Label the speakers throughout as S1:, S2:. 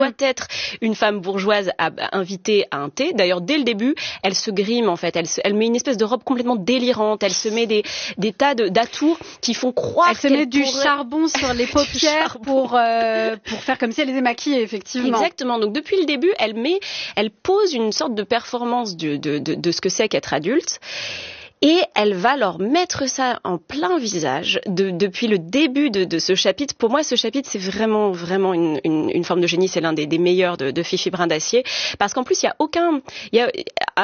S1: doit être une femme bourgeoise invitée à un thé. D'ailleurs, dès le début, elle se grime en fait. Elle met une espèce de robe complètement délirante. Elle se met des tas d'atours qui font croire.
S2: Elle se met du charbon sur les paupières pour faire comme si elle était maquillée, effectivement.
S1: Exactement. Donc depuis le début, elle pose une sorte de performance de ce que c'est qu'être adulte. Et elle va leur mettre ça en plein visage depuis le début de ce chapitre. Pour moi, ce chapitre, c'est vraiment une forme de génie. C'est l'un des meilleurs de Fifi Brin d'Acier. Parce qu'en plus, il y a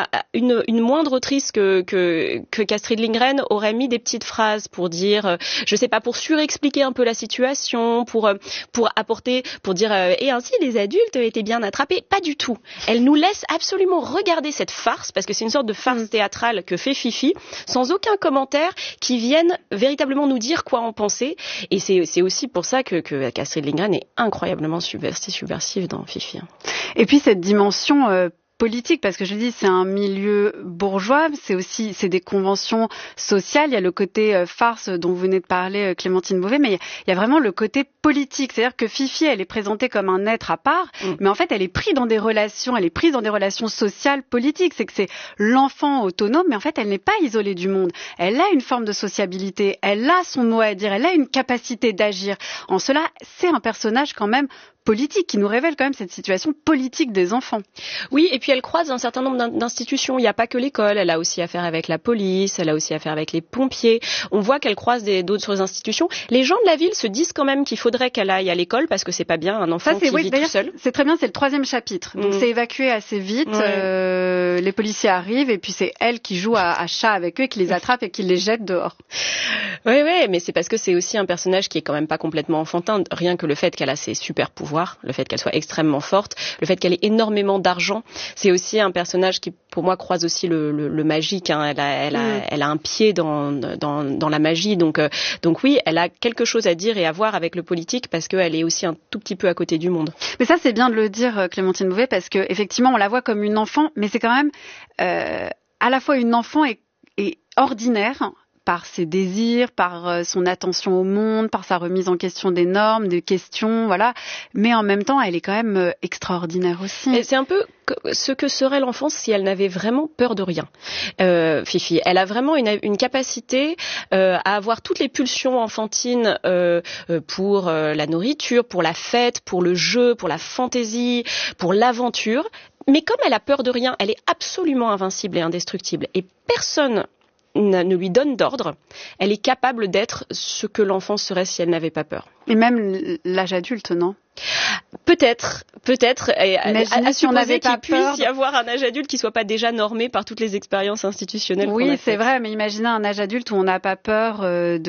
S1: une moindre autrice qu'Astrid Lindgren aurait mis des petites phrases pour dire, je sais pas, pour surexpliquer un peu la situation, pour apporter, pour dire, et ainsi les adultes étaient bien attrapés. Pas du tout. Elle nous laisse absolument regarder cette farce, parce que c'est une sorte de farce théâtrale que fait Fifi, sans aucun commentaire qui vienne véritablement nous dire quoi en penser. Et c'est aussi pour ça qu'Astrid Lindgren est incroyablement subversive dans Fifi.
S2: Et puis cette dimension politique, parce que je dis c'est un milieu bourgeois, c'est des conventions sociales. Il y a le côté farce dont vous venez de parler, Clémentine Beauvais, mais il y a vraiment le côté politique. C'est-à-dire que Fifi, elle est présentée comme un être à part, mais en fait, elle est prise dans des relations sociales, politiques. C'est que c'est l'enfant autonome, mais en fait, elle n'est pas isolée du monde. Elle a une forme de sociabilité, elle a son mot à dire, elle a une capacité d'agir. En cela, c'est un personnage quand même politique, qui nous révèle quand même cette situation politique des enfants.
S1: Oui, et puis elle croise un certain nombre d'institutions. Il n'y a pas que l'école, elle a aussi affaire avec la police, elle a aussi affaire avec les pompiers. On voit qu'elle croise d'autres institutions. Les gens de la ville se disent quand même qu'il faudrait qu'elle aille à l'école, parce que c'est pas bien un enfant qui vit tout seul.
S2: C'est très bien, c'est le 3e chapitre. Donc c'est évacué assez vite, les policiers arrivent, et puis c'est elle qui joue à chat avec eux, et qui les attrape et qui les jette dehors.
S1: Oui, mais c'est parce que c'est aussi un personnage qui est quand même pas complètement enfantin. Rien que le fait qu'elle a ses super pouvoirs, le fait qu'elle soit extrêmement forte, le fait qu'elle ait énormément d'argent, c'est aussi un personnage qui, pour moi, croise aussi le magique. Hein. Elle a un pied dans la magie. Donc oui, elle a quelque chose à dire et à voir avec le politique, parce qu'elle est aussi un tout petit peu à côté du monde.
S2: Mais ça, c'est bien de le dire, Clémentine Beauvais, parce que effectivement, on la voit comme une enfant, mais c'est quand même à la fois une enfant et ordinaire, par ses désirs, par son attention au monde, par sa remise en question des normes, des questions, voilà. Mais en même temps, elle est quand même extraordinaire aussi.
S1: Et c'est un peu ce que serait l'enfance si elle n'avait vraiment peur de rien. Fifi, elle a vraiment une capacité à avoir toutes les pulsions enfantines pour la nourriture, pour la fête, pour le jeu, pour la fantaisie, pour l'aventure. Mais comme elle a peur de rien, elle est absolument invincible et indestructible. Et personne ne lui donne d'ordre. Elle est capable d'être ce que l'enfant serait si elle n'avait pas peur.
S2: Et même l'âge adulte, non ?
S1: Peut-être.
S2: Imaginez si on n'avait pas
S1: qu'il puisse y avoir un âge adulte qui soit pas déjà normé par toutes les expériences institutionnelles.
S2: Oui, c'est vrai, mais imaginez un âge adulte où on n'a pas peur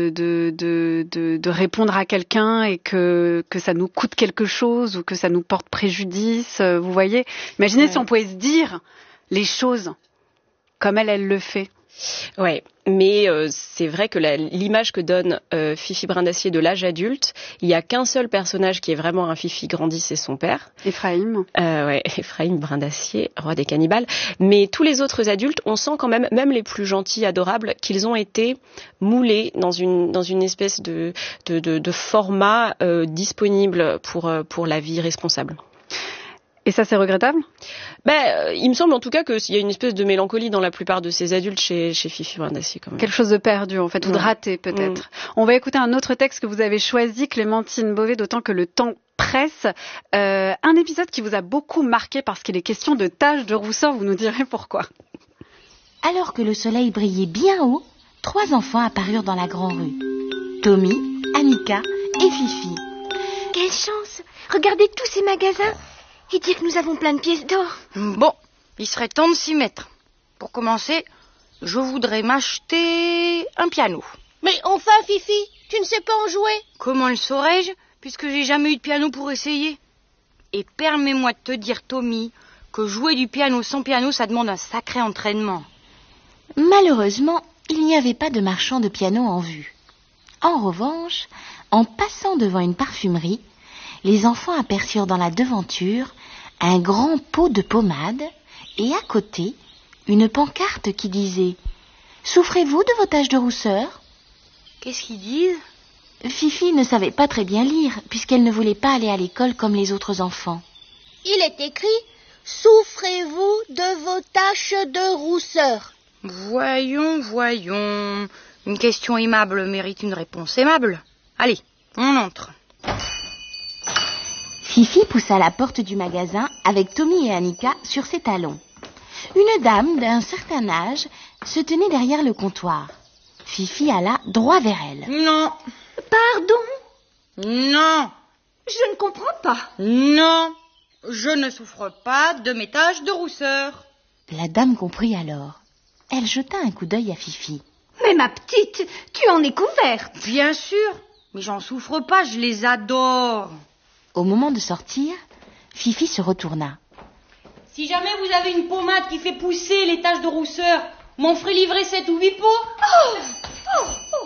S2: de répondre à quelqu'un et que ça nous coûte quelque chose ou que ça nous porte préjudice. Vous voyez ? Imaginez si on pouvait se dire les choses comme elle le fait.
S1: Ouais, mais c'est vrai que l'image que donne Fifi Brin d'Acier de l'âge adulte, il y a qu'un seul personnage qui est vraiment un Fifi grandi, c'est son père.
S2: Ephraim.
S1: Ephraim Brin d'Acier, roi des cannibales. Mais tous les autres adultes, on sent quand même les plus gentils, adorables, qu'ils ont été moulés dans une espèce de format disponible pour la vie responsable.
S2: Et ça, c'est regrettable ?
S1: Il me semble en tout cas qu'il y a une espèce de mélancolie dans la plupart de ces adultes chez Fifi Brin d'Acier. Quand même.
S2: Quelque chose de perdu, en fait, ou de raté, peut-être. On va écouter un autre texte que vous avez choisi, Clémentine Beauvais, d'autant que le temps presse. Un épisode qui vous a beaucoup marqué parce qu'il est question de taches de rousseur, vous nous direz pourquoi.
S3: Alors que le soleil brillait bien haut, 3 enfants apparurent dans la grande rue. Tommy, Annika et Fifi.
S4: Quelle chance ! Regardez tous ces magasins et dire que nous avons plein de pièces d'or.
S5: Bon, il serait temps de s'y mettre. Pour commencer, je voudrais m'acheter un piano.
S4: Mais enfin, Fifi, tu ne sais pas en jouer.
S5: Comment le saurais-je, puisque j'ai jamais eu de piano pour essayer ? Et permets-moi de te dire, Tommy, que jouer du piano sans piano, ça demande un sacré entraînement.
S3: Malheureusement, il n'y avait pas de marchand de piano en vue. En revanche, en passant devant une parfumerie, les enfants aperçurent dans la devanture un grand pot de pommade et à côté, une pancarte qui disait « Souffrez-vous de vos taches de rousseur ?»
S5: Qu'est-ce qu'ils disent ?
S3: Fifi ne savait pas très bien lire puisqu'elle ne voulait pas aller à l'école comme les autres enfants.
S6: Il est écrit « Souffrez-vous de vos taches de rousseur ?»
S5: Voyons. Une question aimable mérite une réponse aimable. Allez, on entre.
S3: Fifi poussa la porte du magasin avec Tommy et Annika sur ses talons. Une dame d'un certain âge se tenait derrière le comptoir. Fifi alla droit vers elle.
S5: Non.
S4: Pardon?
S5: Non.
S4: Je ne comprends pas.
S5: Non. Je ne souffre pas de mes taches de rousseur.
S3: La dame comprit alors. Elle jeta un coup d'œil à Fifi.
S4: Mais ma petite, tu en es couverte.
S5: Bien sûr, mais j'en souffre pas, je les adore.
S3: Au moment de sortir, Fifi se retourna.
S5: Si jamais vous avez une pommade qui fait pousser les taches de rousseur, m'en ferez livrer 7 ou 8 pots.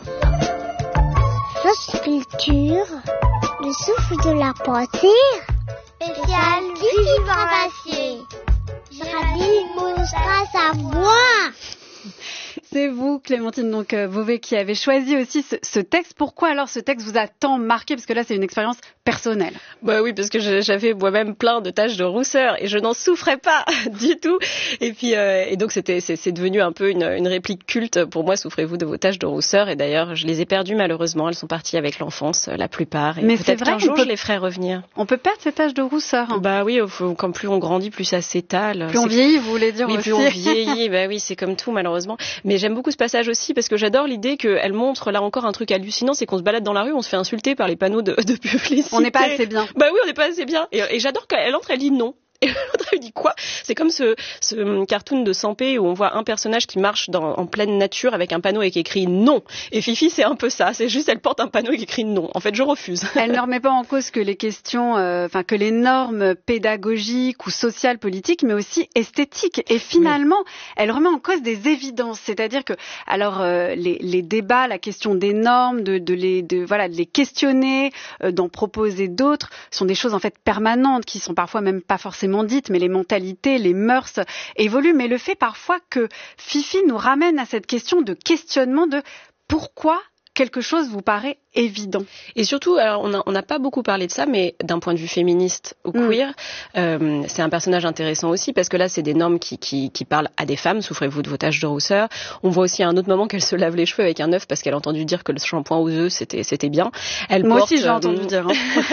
S6: France Culture, le souffle de la pensée, spécial Fifi Brassier. Géraldine Mosca Savoie.
S2: C'est vous, Clémentine Beauvais, qui avez choisi aussi ce texte. Pourquoi alors ce texte vous a tant marqué? Parce que là, c'est une expérience personnelle.
S1: Bah oui, parce que j'avais moi-même plein de taches de rousseur et je n'en souffrais pas du tout. Et puis, et donc c'est devenu un peu une réplique culte pour moi. Souffrez-vous de vos taches de rousseur? Et d'ailleurs, je les ai perdues malheureusement. Elles sont parties avec l'enfance, la plupart. Et
S2: mais
S1: peut-être qu'un jour, je les ferai revenir.
S2: On peut perdre ces taches de rousseur.
S1: Bah oui, quand plus on grandit, plus ça s'étale.
S2: Plus on vieillit, vous voulez dire
S1: oui,
S2: aussi.
S1: Plus on vieillit, bah oui, c'est comme tout malheureusement. Mais j'aime beaucoup ce passage aussi parce que j'adore l'idée qu'elle montre là encore un truc hallucinant, c'est qu'on se balade dans la rue, on se fait insulter par les panneaux de publicité.
S2: On n'est pas assez bien.
S1: Bah oui, on n'est pas assez bien. Et j'adore quand elle entre, elle dit non. Et l'autre elle dit quoi? C'est comme ce cartoon de Sampé où on voit un personnage qui marche en pleine nature avec un panneau avec écrit non. Et Fifi, c'est un peu ça. C'est juste, elle porte un panneau avec écrit non. En fait, je refuse.
S2: Elle ne remet pas en cause que les questions, que les normes pédagogiques ou sociales, politiques, mais aussi esthétiques. Et finalement, elle remet en cause des évidences. C'est-à-dire que, alors, les débats, la question des normes, de les questionner, d'en proposer d'autres, sont des choses en fait permanentes qui sont parfois même pas forcément dites, mais les mentalités, les mœurs évoluent. Mais le fait parfois que Fifi nous ramène à cette question de questionnement de pourquoi quelque chose vous paraît évident.
S1: Et surtout, alors on n'a pas beaucoup parlé de ça, mais d'un point de vue féministe ou queer, c'est un personnage intéressant aussi parce que là, c'est des normes qui parlent à des femmes. Souffrez-vous de vos taches de rousseur. On voit aussi à un autre moment qu'elle se lave les cheveux avec un œuf parce qu'elle a entendu dire que le shampoing aux œufs c'était bien.
S2: Moi aussi, j'ai entendu dire.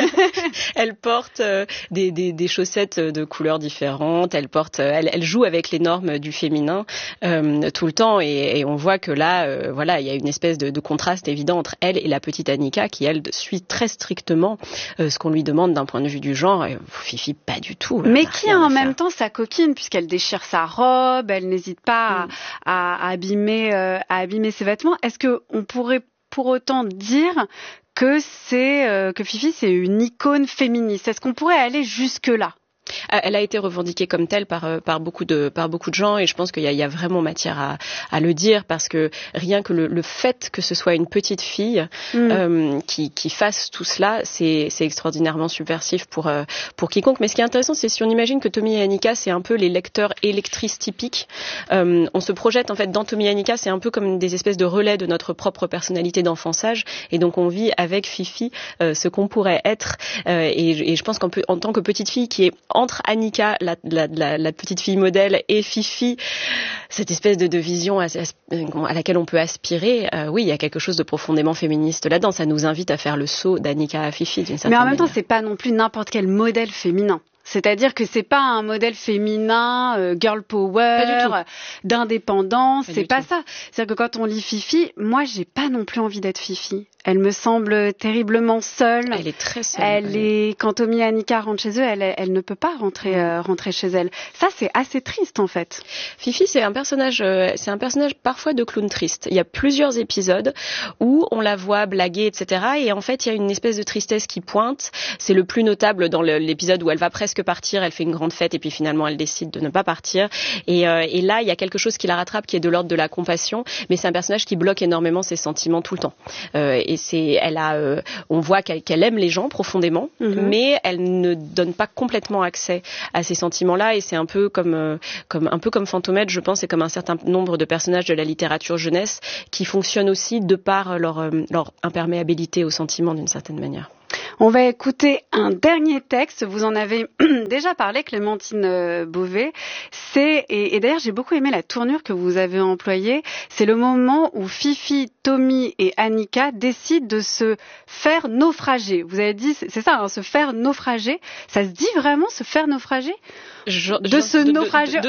S1: Elle porte des chaussettes de couleurs différentes. Elle joue avec les normes du féminin tout le temps et on voit que là, voilà, il y a une espèce de contraste évident entre elle et la petite Annika qui, elle, suit très strictement ce qu'on lui demande d'un point de vue du genre. Et Fifi, pas du tout.
S2: Mais qui a en même temps sa coquine, puisqu'elle déchire sa robe, elle n'hésite pas à abîmer ses vêtements. Est-ce qu'on pourrait pour autant dire que Fifi, c'est une icône féministe? Est-ce qu'on pourrait aller jusque-là?
S1: Elle a été revendiquée comme telle par beaucoup de gens et je pense qu'il y a vraiment matière à le dire parce que rien que le fait que ce soit une petite fille qui fasse tout cela, c'est extraordinairement subversif pour quiconque. Mais ce qui est intéressant, c'est si on imagine que Tommy et Annika, c'est un peu les lecteurs et lectrices typiques. On se projette en fait dans Tommy et Annika, c'est un peu comme des espèces de relais de notre propre personnalité d'enfançage et donc on vit avec Fifi ce qu'on pourrait être et je pense en tant que petite fille qui est entre Annika, la petite fille modèle, et Fifi, cette espèce de vision à laquelle on peut aspirer, oui, il y a quelque chose de profondément féministe là-dedans. Ça nous invite à faire le saut d'Annika à Fifi d'une certaine manière.
S2: Mais en même temps, c'est pas non plus n'importe quel modèle féminin. C'est-à-dire que c'est pas un modèle féminin, girl power, d'indépendance, c'est pas ça. C'est-à-dire que quand on lit Fifi, moi j'ai pas non plus envie d'être Fifi. Elle me semble terriblement seule.
S1: Elle est très seule.
S2: Quand Tommy et Annika rentrent chez eux, elle ne peut pas rentrer chez elle. Ça, c'est assez triste en fait.
S1: Fifi, c'est un personnage parfois de clown triste. Il y a plusieurs épisodes où on la voit blaguer, etc. Et en fait, il y a une espèce de tristesse qui pointe. C'est le plus notable dans l'épisode où elle va presque partir, elle fait une grande fête et puis finalement elle décide de ne pas partir. Et là, il y a quelque chose qui la rattrape qui est de l'ordre de la compassion, mais c'est un personnage qui bloque énormément ses sentiments tout le temps. On voit qu'elle aime les gens profondément, mais elle ne donne pas complètement accès à ces sentiments-là. Et c'est un peu comme Fantomètre, je pense, et comme un certain nombre de personnages de la littérature jeunesse qui fonctionnent aussi de par leur imperméabilité aux sentiments d'une certaine manière.
S2: On va écouter un dernier texte. Vous en avez déjà parlé, Clémentine Beauvais. Et d'ailleurs, j'ai beaucoup aimé la tournure que vous avez employée. C'est le moment où Fifi, Tommy et Annika décident de se faire naufrager. Vous avez dit, c'est ça, hein, se faire naufrager. Ça se dit vraiment, se faire naufrager?
S1: De faire naufrage.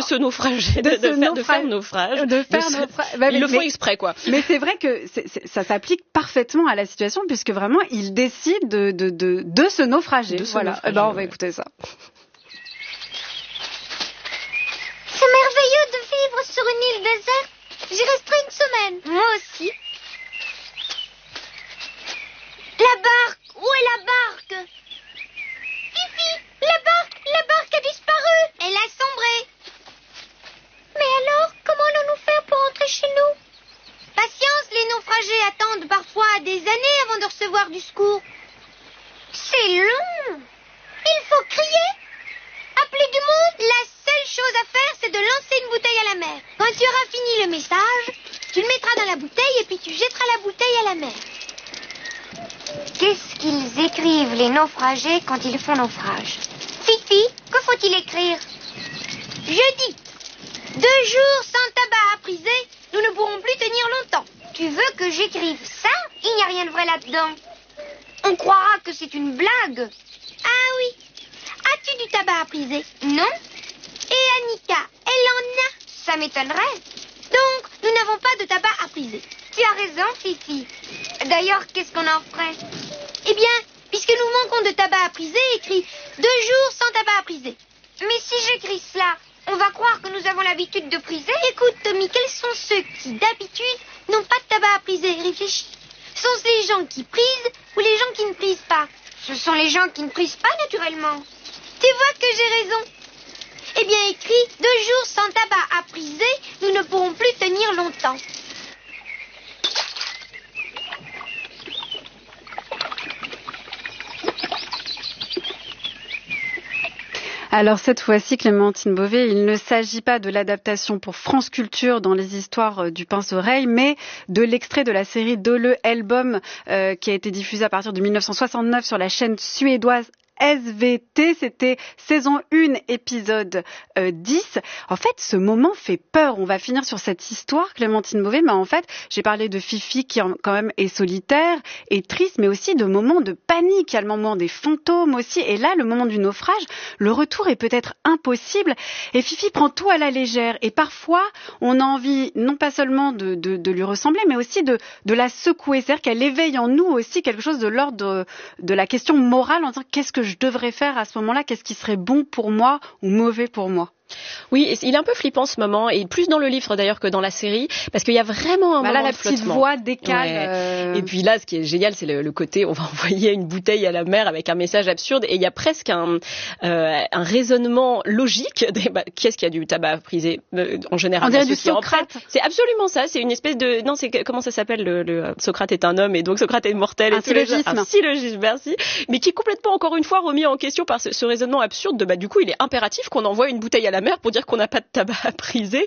S1: Ils le font exprès, quoi.
S2: Mais c'est vrai que ça s'applique parfaitement à la situation, puisque vraiment, ils décident de se naufrager. Voilà. On va écouter ça.
S6: C'est merveilleux de vivre sur une île déserte. J'y resterai une semaine.
S4: Moi aussi.
S6: La barque. Où est la barque? Fifi, la barque a disparu.
S4: Elle a sombré.
S6: Mais alors, comment allons-nous faire pour rentrer chez nous?
S4: Patience, les naufragés attendent parfois des années avant de recevoir du secours.
S6: C'est long. Il faut crier. Appeler du monde.
S4: La seule chose à faire, c'est de lancer une bouteille à la mer. Quand tu auras fini le message, tu le mettras dans la bouteille et puis tu jetteras la bouteille à la mer.
S7: Qu'est-ce qu'ils écrivent, les naufragés, quand ils font naufrage?
S4: Fifi, que faut-il écrire? Je dis, 2 jours sans tabac à priser, nous ne pourrons plus tenir longtemps.
S7: Tu veux que j'écrive ça? Il n'y a rien de vrai là-dedans.
S4: On croira que c'est une blague. Ah oui. As-tu du tabac à priser?
S7: Non.
S4: Et Annika, elle en a?
S7: Ça m'étonnerait.
S4: Donc, nous n'avons pas de tabac à priser.
S7: Tu as raison, Fifi. D'ailleurs, qu'est-ce qu'on en ferait?
S4: Eh bien, puisque nous manquons de tabac à priser, écris 2 jours sans tabac à priser.
S7: Mais si j'écris cela, on va croire que nous avons l'habitude de priser.
S4: Écoute, Tommy, quels sont ceux qui, d'habitude, n'ont pas de tabac à priser? Réfléchis. Sont-ce les gens qui prisent ou les gens qui ne prisent pas?
S7: Ce sont les gens qui ne prisent pas, naturellement.
S4: Tu vois que j'ai raison. Eh bien, écris 2 jours sans tabac à priser, nous ne pourrons plus tenir longtemps.
S2: Alors cette fois-ci, Clémentine Beauvais, il ne s'agit pas de l'adaptation pour France Culture dans les histoires du pince-oreille, mais de l'extrait de la série Dole Album qui a été diffusée à partir de 1969 sur la chaîne suédoise SVT, c'était saison 1, épisode 10. En fait, ce moment fait peur. On va finir sur cette histoire, Clémentine Beauvais, mais en fait, j'ai parlé de Fifi qui quand même est solitaire et triste, mais aussi de moments de panique. Il y a le moment des fantômes aussi, et là, le moment du naufrage, le retour est peut-être impossible, et Fifi prend tout à la légère, et parfois, on a envie, non pas seulement de lui ressembler, mais aussi de la secouer, c'est-à-dire qu'elle éveille en nous aussi quelque chose de l'ordre de la question morale, en disant qu'est-ce que je devrais faire à ce moment-là, qu'est-ce qui serait bon pour moi ou mauvais pour moi.
S1: Oui, il est un peu flippant ce moment, et plus dans le livre d'ailleurs que dans la série, parce qu'il y a vraiment un moment
S2: là, la
S1: de flottement.
S2: petite voix décale.
S1: Ouais. Et puis là, ce qui est génial, c'est le côté, on va envoyer une bouteille à la mer avec un message absurde, et il y a presque un raisonnement logique. Qu'est-ce qu'il y a du tabac à priser en général?
S2: On dirait du Socrate.
S1: C'est absolument ça. C'est une espèce de comment ça s'appelle le Socrate est un homme et donc Socrate est mortel.
S2: Un syllogisme.
S1: Un syllogisme, merci. Mais qui est complètement encore une fois remis en question par ce raisonnement absurde de du coup il est impératif qu'on envoie une bouteille à la mer pour dire qu'on n'a pas de tabac à priser.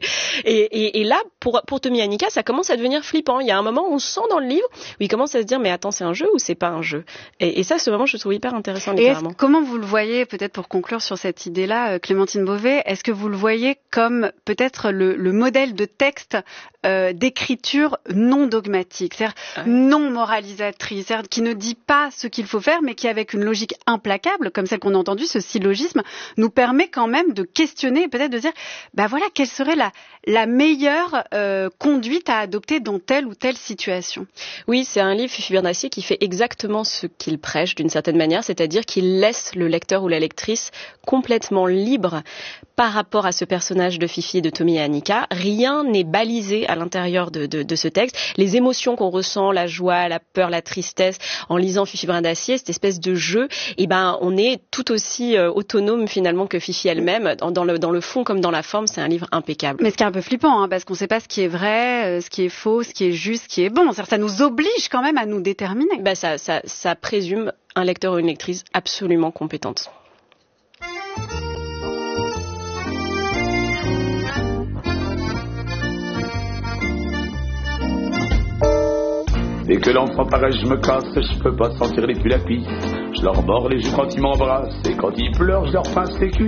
S1: Et là, pour Tommy et Annika, ça commence à devenir flippant. Il y a un moment où on sent dans le livre où il commence à se dire mais attends, c'est un jeu ou c'est pas un jeu? Et ça, ce moment, je trouve hyper intéressant littéralement.
S2: Comment vous le voyez, peut-être pour conclure sur cette idée-là, Clémentine Beauvais, est-ce que vous le voyez comme peut-être le modèle de texte d'écriture non dogmatique, c'est-à-dire non moralisatrice, c'est-à-dire qui ne dit pas ce qu'il faut faire, mais qui, avec une logique implacable, comme celle qu'on a entendue, ce syllogisme, nous permet quand même de questionner et peut-être de dire, voilà, quelle serait la meilleure conduite à adopter dans telle ou telle situation.
S1: Oui, c'est un livre, Fifi Bernacier, qui fait exactement ce qu'il prêche d'une certaine manière, c'est-à-dire qu'il laisse le lecteur ou la lectrice complètement libre par rapport à ce personnage de Fifi et de Tommy et Annika. Rien n'est balisé à l'intérieur de ce texte. Les émotions qu'on ressent, la joie, la peur, la tristesse, en lisant Fifi Brin d'Acier, cette espèce de jeu, on est tout aussi autonome finalement que Fifi elle-même. Dans le fond comme dans la forme, c'est un livre impeccable.
S2: Mais ce qui est un peu flippant, parce qu'on ne sait pas ce qui est vrai, ce qui est faux, ce qui est juste, ce qui est bon. Ça nous oblige quand même à nous déterminer.
S1: Ça présume un lecteur ou une lectrice absolument compétente.
S8: que l'enfant paraît, je me casse, je peux pas sentir les pulapis. Je leur mords les joues quand ils m'embrassent, et quand ils pleurent, je leur pince les cuisses.